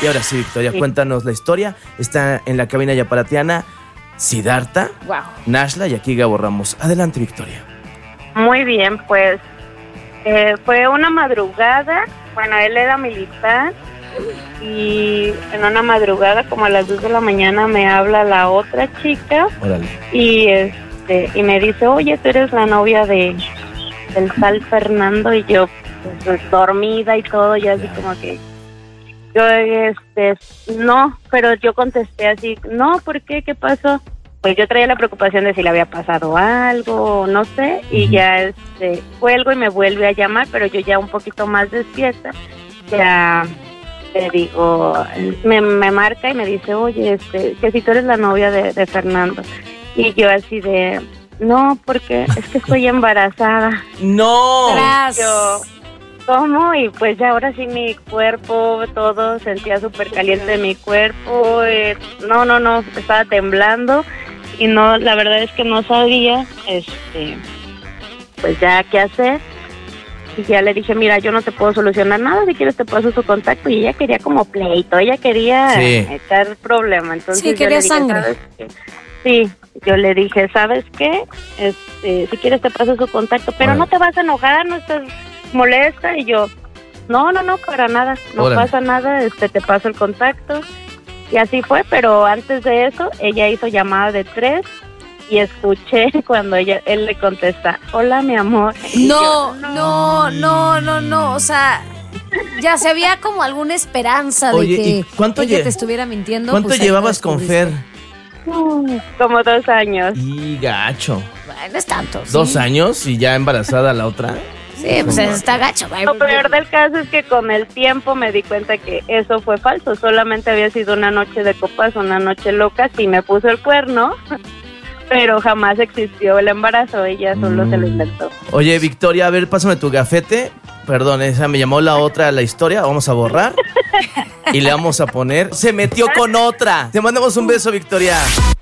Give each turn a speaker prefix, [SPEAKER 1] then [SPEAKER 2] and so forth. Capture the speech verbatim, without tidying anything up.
[SPEAKER 1] Y ahora sí, Victoria, sí. Cuéntanos la historia. Está en la cabina ya para Tiana, Siddhartha,
[SPEAKER 2] wow.
[SPEAKER 1] Nashla y aquí Gabo Ramos. Adelante, Victoria.
[SPEAKER 3] Muy bien, pues eh, fue una madrugada. Bueno, él era militar y en una madrugada como a las dos de la mañana me habla la otra chica.
[SPEAKER 1] Órale.
[SPEAKER 3] y este y me dice, oye, tú eres la novia de del tal Fernando. Y yo pues, dormida y todo, ya así como que yo este no, pero yo contesté así, no, ¿por qué? ¿Qué pasó? Pues yo traía la preocupación de si le había pasado algo, no sé, y uh-huh. ya este cuelgo y me vuelve a llamar, pero yo ya un poquito más despierta, ya le digo, me, me marca y me dice, oye, este, que si tú eres la novia de, de Fernando. Y yo así de, no, porque es que estoy embarazada.
[SPEAKER 1] ¡No!
[SPEAKER 3] Yo, ¿cómo? Y pues ya ahora sí mi cuerpo, todo, sentía súper caliente mi cuerpo, eh, no, no, no, estaba temblando. Y no, la verdad es que no sabía, este, pues ya qué hacer. Y ya le dije, mira, yo no te puedo solucionar nada, si quieres te paso su contacto. Y ella quería como pleito, ella quería
[SPEAKER 1] sí.
[SPEAKER 3] echar problema. Entonces
[SPEAKER 2] sí, quería
[SPEAKER 3] yo le dije,
[SPEAKER 2] sangre.
[SPEAKER 3] ¿sabes qué? Sí, yo le dije, ¿sabes qué? Este, si quieres te paso su contacto, pero Órale. no te vas a enojar, no estás molesta. Y yo, no, no, no, para nada, no Órale. pasa nada, este, te paso el contacto. Y así fue, pero antes de eso, ella hizo llamada de tres y escuché cuando ella él le contesta, hola, mi amor.
[SPEAKER 2] No, yo, no, no, no, no, o sea, ya se había como alguna esperanza de
[SPEAKER 1] Oye,
[SPEAKER 2] que
[SPEAKER 1] ¿y cuánto
[SPEAKER 2] ella
[SPEAKER 1] lle-
[SPEAKER 2] te estuviera mintiendo.
[SPEAKER 1] ¿Cuánto
[SPEAKER 2] pues
[SPEAKER 1] llevabas con Fer?
[SPEAKER 3] Como dos años.
[SPEAKER 1] Y gacho.
[SPEAKER 2] Bueno, es tanto.
[SPEAKER 1] ¿Dos
[SPEAKER 2] sí.
[SPEAKER 1] años y ya embarazada la otra?
[SPEAKER 2] Sí, pues está gacho.
[SPEAKER 3] Lo peor del caso es que con el tiempo me di cuenta que eso fue falso. Solamente había sido una noche de copas, una noche loca. Sí me puso el cuerno, pero jamás existió el embarazo. Ella solo mm. se lo inventó.
[SPEAKER 1] Oye, Victoria, a ver, pásame tu gafete. Perdón, esa me llamó la otra la historia. Vamos a borrar y le vamos a poner se metió con otra. Te mandamos un beso, Victoria.